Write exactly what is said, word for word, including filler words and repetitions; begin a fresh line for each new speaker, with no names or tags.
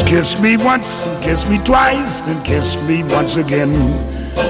Kiss me once, and kiss me twice, then kiss me once again.